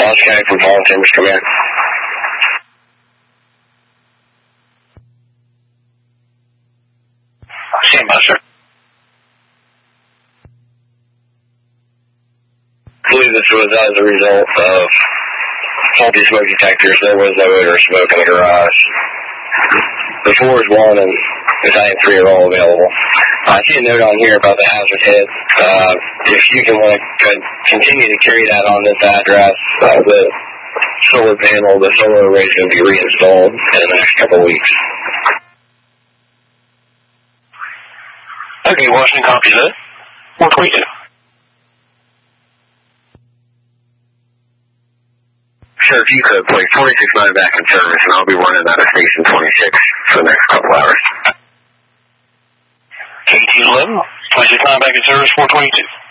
Dallas County from Fallen Timbers, come in. Stand by, sir. I believe this was as a result of faulty smoke detectors. There was no odor of smoke in the garage. The 4s1 and Battalion 3 are all available. I see a note on here about the hazard hit. If you can want to continue to carry that on this address, the solar panel, the solar array is going to be reinstalled in the next couple of weeks. Okay, Washington, copy that. 422. Sir, if you could, please, 26-9 back in service, and I'll be running out of Station 26 for the next couple hours. KT-11, 26-9 back in service, 422.